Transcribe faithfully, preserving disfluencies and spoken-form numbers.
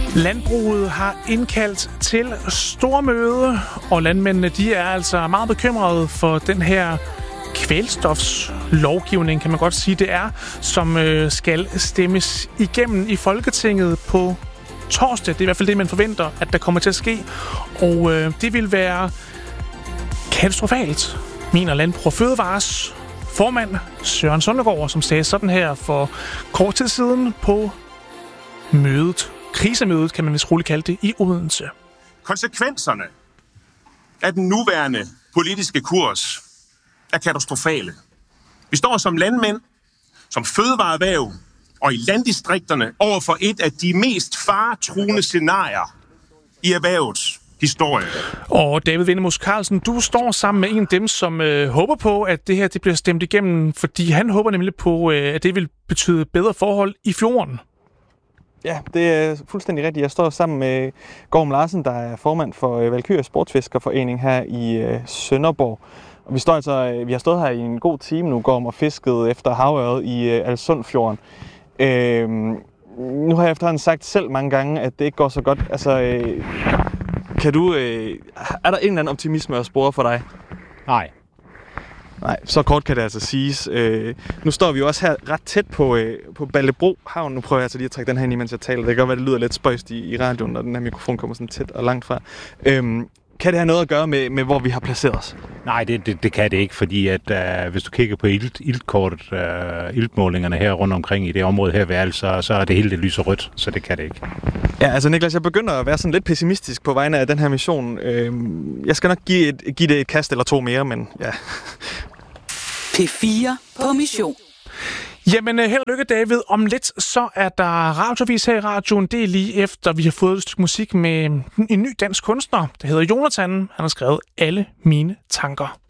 Landbruget har indkaldt til stormøde, og landmændene de er altså meget bekymrede for den her kvælstofslovgivning, kan man godt sige, det er, som øh, skal stemmes igennem i Folketinget på torsdag. Det er i hvert fald det, man forventer, at der kommer til at ske, og øh, det vil være katastrofalt, mener Landbrug og Fødevares formand Søren Søndergaard, som sagde sådan her for kort tid siden på mødet. Krisemødet, kan man vist roligt kalde det, i Odense. Konsekvenserne af den nuværende politiske kurs er katastrofale. Vi står som landmænd, som fødevareerhverv og i landdistrikterne over for et af de mest faretruende scenarier i erhvervets historie. Og David Vindemos Carlsen, du står sammen med en af dem, som øh, håber på, at det her det bliver stemt igennem, fordi han håber nemlig på, øh, at det vil betyde bedre forhold i fjorden. Ja, det er fuldstændig rigtigt. Jeg står sammen med Gorm Larsen, der er formand for Valkyrie Sportsfiskerforening her i øh, Sønderborg. Og vi, står altså, vi har stået her i en god time nu, Gorm, og fisket efter havørred i øh, Alsundfjorden. Øh, nu har jeg efterhånden sagt selv mange gange, at det ikke går så godt. Altså, øh, kan du, øh, er der en eller anden optimisme at spore for dig? Nej. Nej, så kort kan det altså siges. Øh, nu står vi jo også her ret tæt på, øh, på Ballebro havn. Nu prøver jeg altså lige at trække den her ind, mens jeg taler. Det kan godt være, det lyder lidt spøjst i, i radioen, når den her mikrofon kommer sådan tæt og langt fra. Øh, kan det have noget at gøre med, med hvor vi har placeret os? Nej, det, det, det kan det ikke, fordi at øh, hvis du kigger på ilt, iltkortet, øh, iltmålingerne her rundt omkring i det område her ved alt, så, så er det hele det lyser rødt, så det kan det ikke. Ja, altså Niklas, jeg begynder at være sådan lidt pessimistisk på vegne af den her mission. Øh, jeg skal nok give, et, give det et kast eller to mere, men ja... P fire på mission. Jamen, held og lykke, David. Om lidt, så er der radiovis her i radioen. Det er lige efter, vi har fået et stykke musik med en ny dansk kunstner, der hedder Jonathan. Han har skrevet Alle mine tanker.